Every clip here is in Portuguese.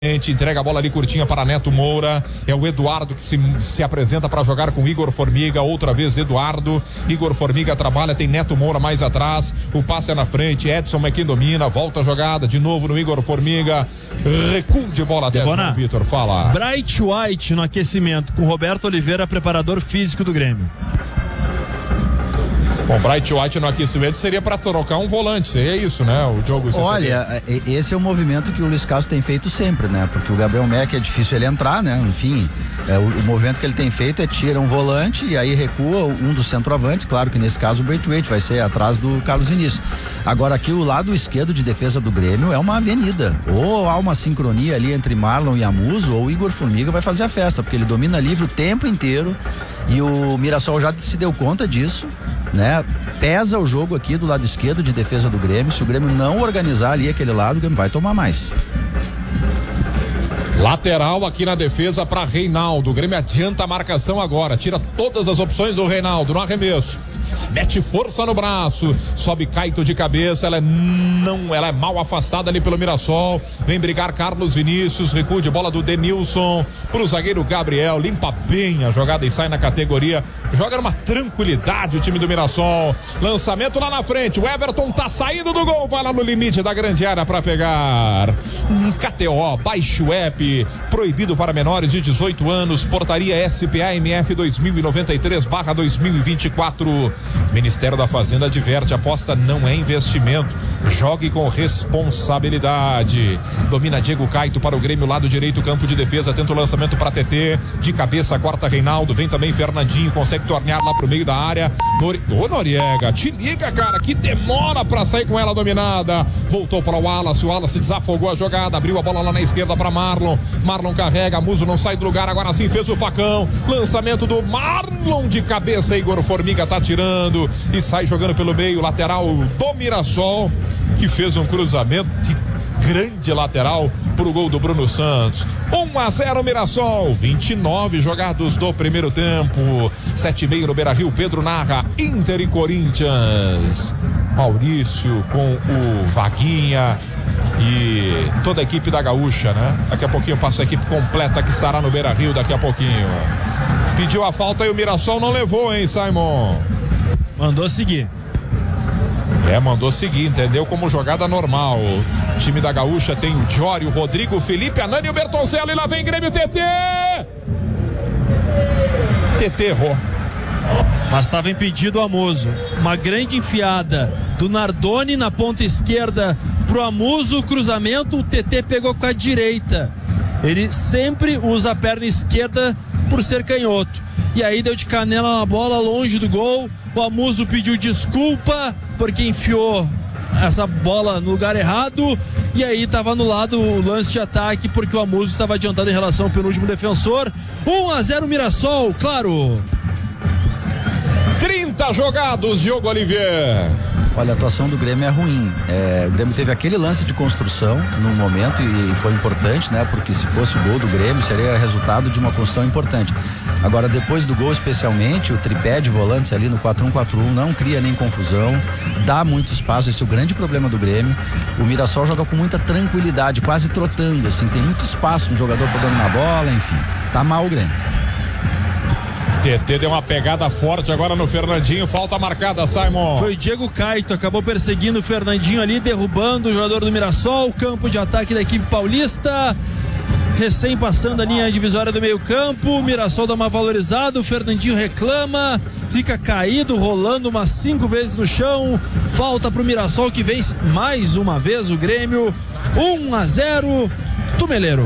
Entrega a bola ali curtinha para Neto Moura. É o Eduardo que se apresenta para jogar com Igor Formiga. Outra vez Eduardo. Igor Formiga trabalha, tem Neto Moura mais atrás. O passe é na frente. Edson é quem domina. Volta a jogada de novo no Igor Formiga. Recuo de bola até João Vitor. Fala. Bright White no aquecimento com Roberto Oliveira, preparador físico do Grêmio. Bom, Bright White no aquecimento seria para trocar um volante, seria isso, né? O jogo. Olha, esse é o movimento que o Luiz Castro tem feito sempre, né? Porque o Gabriel Meck é difícil ele entrar, né? Enfim, o movimento que ele tem feito é tira um volante e aí recua um dos centroavantes, claro que nesse caso o Bright White vai ser atrás do Carlos Vinícius. Agora aqui o lado esquerdo de defesa do Grêmio é uma avenida, ou há uma sincronia ali entre Marlon e Amuso, ou o Igor Formiga vai fazer a festa, porque ele domina livre o tempo inteiro e o Mirassol já se deu conta disso, né? Pesa o jogo aqui do lado esquerdo de defesa do Grêmio. Se o Grêmio não organizar ali aquele lado, o Grêmio vai tomar mais. Lateral aqui na defesa para Reinaldo. O Grêmio adianta a marcação agora, tira todas as opções do Reinaldo no arremesso. Mete força no braço, sobe Caito de cabeça, ela é mal afastada ali pelo Mirassol, vem brigar Carlos Vinícius, recua de bola do Denilson pro zagueiro Gabriel, limpa bem a jogada e sai na categoria, joga numa tranquilidade o time do Mirassol, lançamento lá na frente, o Everton tá saindo do gol, vai lá no limite da grande área para pegar. KTO, baixe o app, proibido para menores de 18 anos, portaria SPA-MF 2093/2024. Ministério da Fazenda adverte, aposta não é investimento, jogue com responsabilidade. Domina Diego Caito para o Grêmio, lado direito, campo de defesa, tenta o lançamento para TT, de cabeça corta Reinaldo, vem também Fernandinho, consegue tornear lá pro meio da área. Noriega, te liga, cara, que demora para sair com ela dominada, voltou para o Wallace desafogou a jogada, abriu a bola lá na esquerda para Marlon carrega, Muso não sai do lugar, agora sim fez o facão, lançamento do Marlon de cabeça, Igor Formiga tá tirando e sai jogando pelo meio, lateral do Mirassol, que fez um cruzamento de grande lateral pro gol do Bruno Santos. 1-0 Mirassol, 29 jogados do primeiro tempo, 7:30 no Beira-Rio. Pedro narra Inter e Corinthians, Maurício com o Vaguinha e toda a equipe da Gaúcha, né? Daqui a pouquinho passa a equipe completa que estará no Beira-Rio daqui a pouquinho. Pediu a falta e o Mirassol não levou, hein, Simon? Mandou seguir. Mandou seguir, entendeu? Como jogada normal. O time da Gaúcha tem o Jório, o Rodrigo, o Felipe, a Nani e o Bertoncello. E lá vem Grêmio, TT errou. Mas estava impedido o Amuso. Uma grande enfiada do Nardoni na ponta esquerda pro Amuso, o cruzamento, o TT pegou com a direita. Ele sempre usa a perna esquerda por ser canhoto. E aí deu de canela na bola, longe do gol. O Amuso pediu desculpa porque enfiou essa bola no lugar errado. E aí estava anulado o lance de ataque porque o Amuso estava adiantado em relação ao penúltimo defensor. 1-0 Mirassol, claro. 30 jogados, Diogo Olivier. Olha, a atuação do Grêmio é ruim. O Grêmio teve aquele lance de construção no momento e foi importante, né? Porque se fosse o gol do Grêmio, seria resultado de uma construção importante. Agora, depois do gol, especialmente, o tripé de volantes ali no 4-1-4-1 não cria nem confusão, dá muito espaço. Esse é o grande problema do Grêmio. O Mirassol joga com muita tranquilidade, quase trotando, assim, tem muito espaço, um jogador podendo na bola, enfim. Tá mal o Grêmio. TT deu uma pegada forte agora no Fernandinho, falta marcada, Simon. Foi o Diego Caito, acabou perseguindo o Fernandinho ali, derrubando o jogador do Mirassol, campo de ataque da equipe paulista, recém passando a linha divisória do meio campo, o Mirassol dá uma valorizada, o Fernandinho reclama, fica caído, rolando umas 5 vezes no chão, falta pro Mirassol que vence mais uma vez o Grêmio, 1-0, Tumeleiro.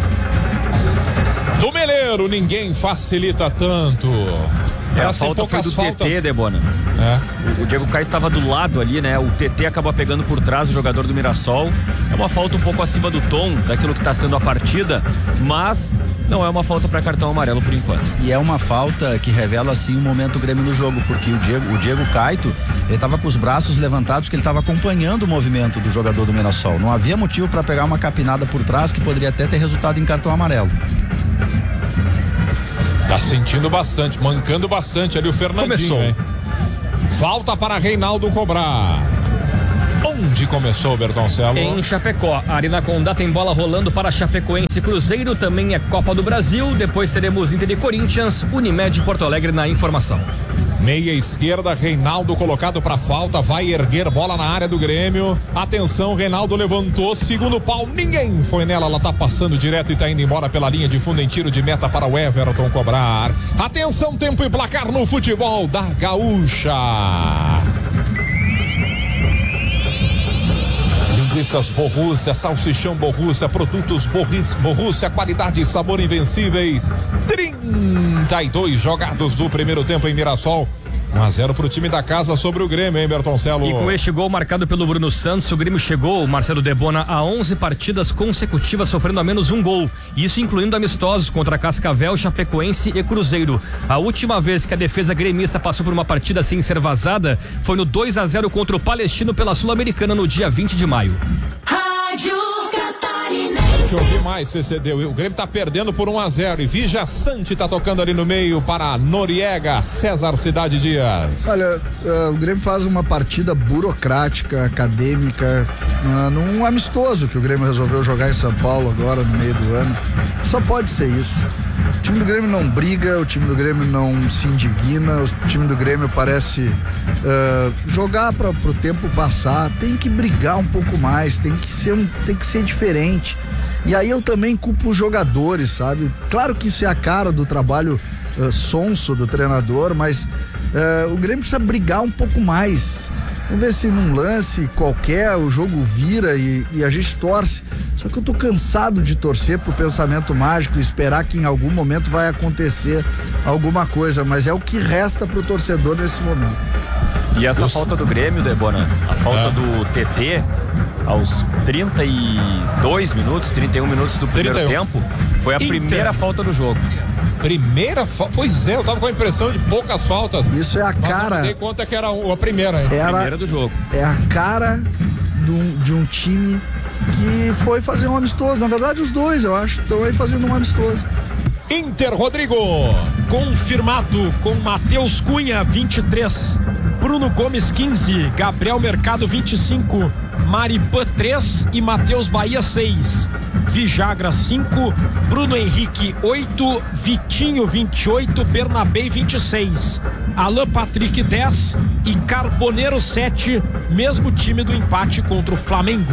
Do Meleiro, ninguém facilita tanto. A falta foi do TT, Debona. O Diego Caio estava do lado ali, né? O TT acaba pegando por trás o jogador do Mirassol. É uma falta um pouco acima do tom daquilo que está sendo a partida, mas não é uma falta para cartão amarelo por enquanto. E é uma falta que revela assim o momento do Grêmio no jogo, porque o Diego Caito, ele estava com os braços levantados, porque ele estava acompanhando o movimento do jogador do Mirassol. Não havia motivo para pegar uma capinada por trás que poderia até ter resultado em cartão amarelo. Tá sentindo bastante, mancando bastante ali o Fernandinho. Começou. Hein? Falta para Reinaldo cobrar. Onde começou, Bertoncello? Em Chapecó. A Arena Condá tem bola rolando para Chapecoense Cruzeiro, também é Copa do Brasil. Depois teremos Inter e Corinthians, Unimed Porto Alegre na informação. Meia esquerda, Reinaldo colocado para falta, vai erguer bola na área do Grêmio. Atenção, Reinaldo levantou, segundo pau, ninguém foi nela, ela tá passando direto e tá indo embora pela linha de fundo em tiro de meta para o Everton cobrar. Atenção, tempo e placar no futebol da Gaúcha. Linguiças Borrússia, salsichão Borrússia, produtos Borrússia, qualidade e sabor invencíveis. 32 jogados do primeiro tempo em Mirassol. 1-0 pro time da casa sobre o Grêmio, hein, Bertoncello? E com este gol marcado pelo Bruno Santos, o Grêmio chegou, Marcelo Debona, a 11 partidas consecutivas sofrendo a menos um gol. Isso incluindo amistosos contra Cascavel, Chapecoense e Cruzeiro. A última vez que a defesa gremista passou por uma partida sem ser vazada foi no 2-0 contra o Palestino pela Sul-Americana no dia 20 de maio. Rádio Catarinense. Que ouvir mais, CCD. O Grêmio tá perdendo por 1-0 e Vija Sante tá tocando ali no meio para Noriega, César Cidade Dias. Olha, o Grêmio faz uma partida burocrática, acadêmica, num amistoso que o Grêmio resolveu jogar em São Paulo agora no meio do ano. Só pode ser isso. O time do Grêmio não briga, o time do Grêmio não se indigna, o time do Grêmio parece jogar para o tempo passar. Tem que brigar um pouco mais, tem que ser diferente. E aí eu também culpo os jogadores, sabe? Claro que isso é a cara do trabalho sonso do treinador, mas o Grêmio precisa brigar um pouco mais. Vamos ver se num lance qualquer o jogo vira e a gente torce. Só que eu tô cansado de torcer pro pensamento mágico e esperar que em algum momento vai acontecer alguma coisa, mas é o que resta pro torcedor nesse momento. E essa falta do Grêmio, Debona, a falta do TT aos 32 minutos, 31 minutos do primeiro tempo, foi a primeira falta do jogo. Primeira falta? Pois é, eu tava com a impressão de poucas faltas. Isso é a cara. Eu me dei conta que era a primeira, hein? A primeira do jogo. É a cara de um time que foi fazer um amistoso. Na verdade, os dois, eu acho, estão aí fazendo um amistoso. Inter, Rodrigo. Confirmado com Matheus Cunha, 23. Bruno Gomes, 15. Gabriel Mercado, 25. Maripan, 3. E Matheus Bahia, 6. Vijagra, 5. Bruno Henrique, 8. Vitinho, 28. Bernabé, 26. Alan Patrick, 10. E Carboneiro, 7. Mesmo time do empate contra o Flamengo.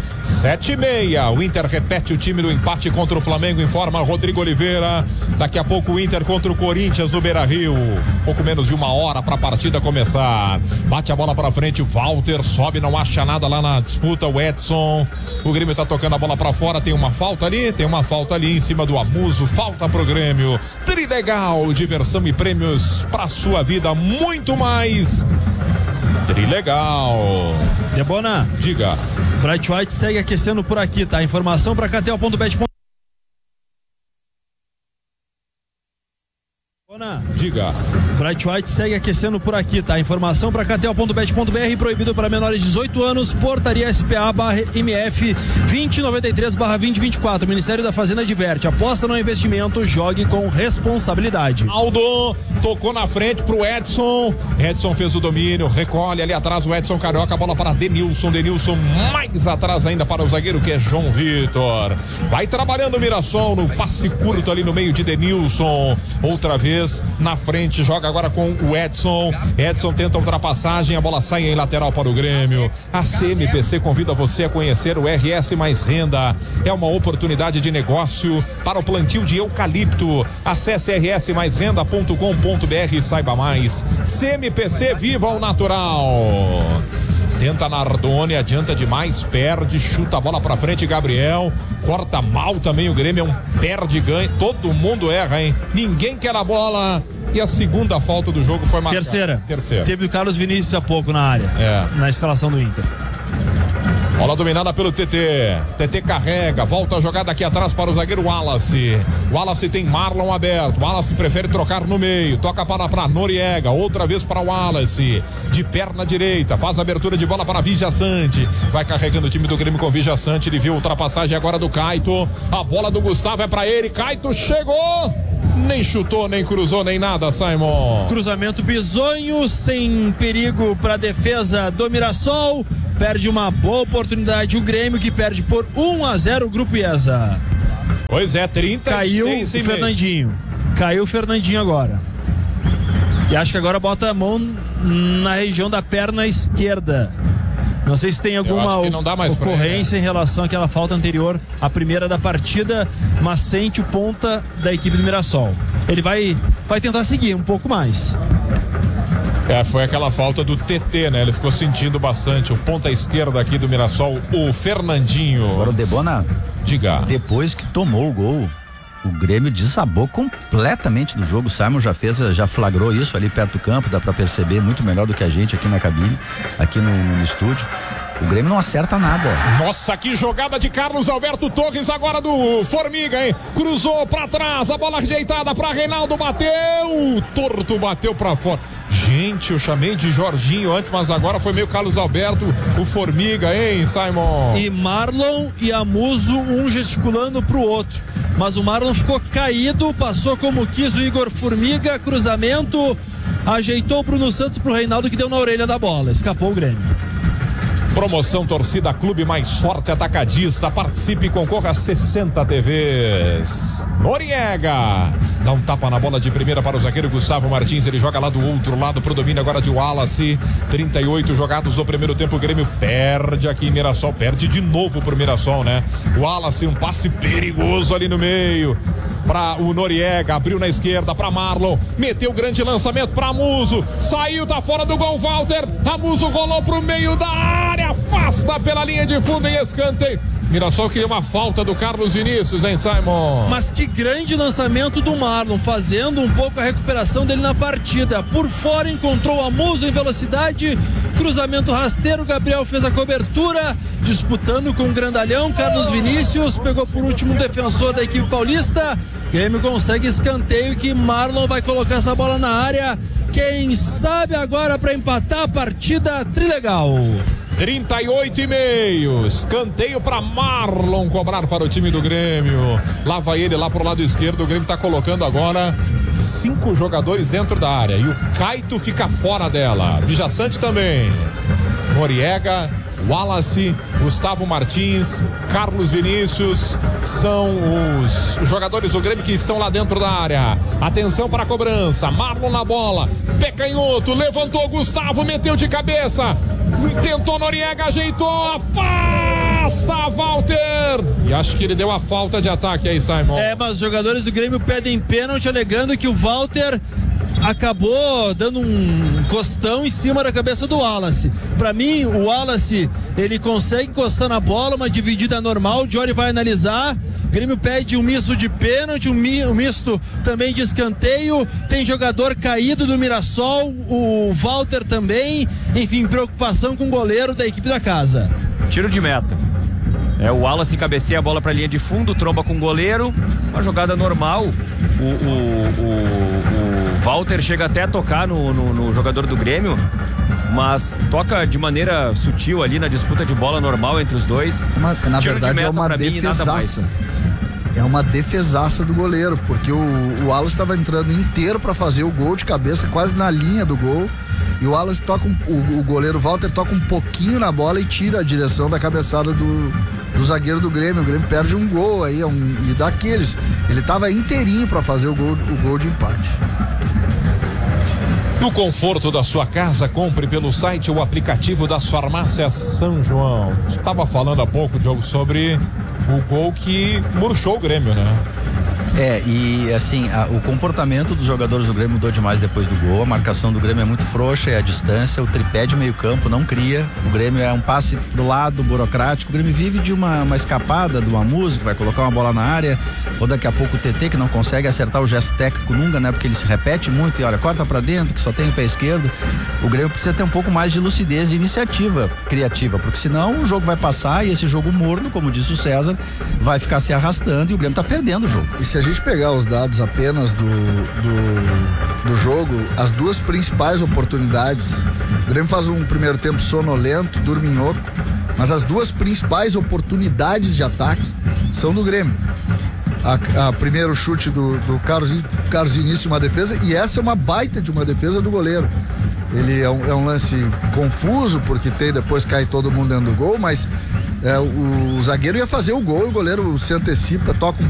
7:30, o Inter repete o time do empate contra o Flamengo, informa Rodrigo Oliveira. Daqui a pouco o Inter contra o Corinthians no Beira-Rio, pouco menos de 1 hora para a partida começar. Bate a bola para frente, o Walter sobe, não acha nada lá na disputa, o Edson. O Grêmio tá tocando a bola para fora, tem uma falta ali em cima do Amuso, falta pro Grêmio. Trilegal, diversão e prêmios pra sua vida, muito mais. Trilegal. Debona, diga. Bright White segue aquecendo por aqui, tá? Informação para KTO.bet. Diga. Bright White segue aquecendo por aqui, tá? Informação para KTO.bet.br, proibido para menores de 18 anos, portaria SPA/MF 2093/2024. Ministério da Fazenda adverte, aposta no investimento, jogue com responsabilidade. Aldo tocou na frente pro Edson. Edson fez o domínio, recolhe ali atrás o Edson Carioca, a bola para Denilson mais atrás ainda para o zagueiro que é João Vitor. Vai trabalhando o Mirassol no passe curto ali no meio de Denilson. Outra vez na frente, joga agora com o Edson. Edson tenta ultrapassagem, a bola sai em lateral para o Grêmio. A CMPC convida você a conhecer o RS Mais Renda. É uma oportunidade de negócio para o plantio de eucalipto. Acesse rsmaisrenda.com.br e saiba mais. CMPC, viva o natural. Tenta Nardoni, adianta demais, perde, chuta a bola pra frente, Gabriel, corta mal também o Grêmio, é um perde-ganho, todo mundo erra, hein? Ninguém quer a bola. E a segunda falta do jogo foi marcada. Terceira. Teve o Carlos Vinícius há pouco na área, na escalação do Inter. Bola dominada pelo TT. TT carrega, volta a jogada aqui atrás para o zagueiro Wallace. Wallace tem Marlon aberto. Wallace prefere trocar no meio. Toca para Noriega. Outra vez para Wallace. De perna direita. Faz a abertura de bola para Vija Sante. Vai carregando o time do Grêmio com Vija Sante. Ele viu a ultrapassagem agora do Caito. A bola do Gustavo é para ele. Caito chegou. Nem chutou, nem cruzou, nem nada, Simon. Cruzamento bizonho, sem perigo para a defesa do Mirassol. perde uma boa oportunidade o Grêmio, que perde por 1-0 o Grupo IESA. Pois é, 36 Caiu o Fernandinho. Caiu o Fernandinho agora. E acho que agora bota a mão na região da perna esquerda. Não sei se tem alguma ocorrência em relação àquela falta anterior, a primeira da partida, mas sente o ponta da equipe do Mirassol. Ele vai tentar seguir um pouco mais. Foi aquela falta do TT, né? Ele ficou sentindo bastante. O ponta esquerda aqui do Mirassol, o Fernandinho. Agora o Debona, diga. Depois que tomou o gol, o Grêmio desabou completamente do jogo. O Simon já flagrou isso ali perto do campo, dá pra perceber muito melhor do que a gente aqui na cabine, aqui no estúdio. O Grêmio não acerta nada. Nossa, que jogada de Carlos Alberto Torres agora do Formiga, hein? Cruzou pra trás, a bola ajeitada pra Reinaldo, bateu, torto, bateu pra fora. Gente, eu chamei de Jorginho antes, mas agora foi meio Carlos Alberto, o Formiga, hein, Simon? E Marlon e Amuso, um gesticulando pro outro. Mas o Marlon ficou caído, passou como quis o Igor Formiga, cruzamento, ajeitou o Bruno Santos pro Reinaldo, que deu na orelha da bola, escapou o Grêmio. Promoção Torcida Clube Mais Forte Atacadista. Participe e concorra a 60 TVs. Noriega dá um tapa na bola de primeira para o zagueiro Gustavo Martins. Ele joga lá do outro lado pro domínio agora de Wallace. 38 jogados no primeiro tempo. O Grêmio perde aqui em Mirassol. Perde de novo pro Mirassol, né? Wallace, um passe perigoso ali no meio para o Noriega, abriu na esquerda para Marlon, meteu grande lançamento para Amuso, saiu, tá fora do gol, Walter, Amuso rolou pro meio da área, afasta pela linha de fundo em escanteio. Mirassol queria uma falta do Carlos Vinícius, hein, Simon? Mas que grande lançamento do Marlon, fazendo um pouco a recuperação dele na partida. Por fora encontrou o Amuso em velocidade, cruzamento rasteiro, Gabriel fez a cobertura, disputando com o grandalhão, Carlos Vinícius pegou por último o defensor da equipe paulista. Grêmio consegue escanteio, que Marlon vai colocar essa bola na área, quem sabe agora para empatar a partida. Trilegal. 38,5, escanteio para Marlon cobrar para o time do Grêmio. Lá vai ele, lá pro lado esquerdo. O Grêmio tá colocando agora 5 jogadores dentro da área e o Caito fica fora dela. Vijaçante também. Noriega, Wallace, Gustavo Martins, Carlos Vinícius são os jogadores do Grêmio que estão lá dentro da área. Atenção para a cobrança, Marlon na bola, pé canhoto, levantou Gustavo, meteu de cabeça, tentou Noriega, ajeitou, afasta Walter, e acho que ele deu a falta de ataque aí, Simon. Mas os jogadores do Grêmio pedem pênalti, alegando que o Walter acabou dando um costão em cima da cabeça do Wallace. Pra mim, o Wallace, ele consegue encostar na bola, uma dividida normal, o Jory vai analisar. O Grêmio pede um misto de pênalti, um misto também de escanteio. Tem jogador caído do Mirassol, o Walter também. Enfim, preocupação com o goleiro da equipe da casa. Tiro de meta. O Wallace cabeceia a bola para a linha de fundo, tromba com o goleiro, uma jogada normal. O Walter chega até a tocar no jogador do Grêmio, mas toca de maneira sutil ali na disputa de bola normal entre os dois. Na verdade, é uma defesaça. É uma defesaça do goleiro, porque o Wallace estava entrando inteiro para fazer o gol de cabeça, quase na linha do gol. E o Wallace toca o goleiro Walter toca um pouquinho na bola e tira a direção da cabeçada do zagueiro do Grêmio. O Grêmio perde um gol aí, e daqueles. Ele tava inteirinho para fazer o gol de empate. No conforto da sua casa, compre pelo site ou aplicativo das farmácias São João. Estava falando há pouco, Diogo, sobre o gol que murchou o Grêmio, né? E assim, o comportamento dos jogadores do Grêmio mudou demais depois do gol. A marcação do Grêmio é muito frouxa, é a distância, o tripé de meio campo não cria. O Grêmio é um passe pro lado burocrático. O Grêmio vive de uma escapada do Amuso, que vai colocar uma bola na área, ou daqui a pouco o TT, que não consegue acertar o gesto técnico nunca, né? Porque ele se repete muito e olha, corta pra dentro, que só tem o pé esquerdo. O Grêmio precisa ter um pouco mais de lucidez e iniciativa criativa, porque senão o jogo vai passar e esse jogo morno, como disse o César, vai ficar se arrastando e o Grêmio tá perdendo o jogo. E se a gente pegar os dados apenas do jogo, as duas principais oportunidades, o Grêmio faz um primeiro tempo sonolento, dorminhoco, mas as duas principais oportunidades de ataque são do Grêmio. A primeiro chute do Carlos Vinícius, uma defesa, e essa é uma baita de uma defesa do goleiro. Ele é um lance confuso, porque depois cai todo mundo dentro do gol, mas o zagueiro ia fazer o gol e o goleiro se antecipa, toca um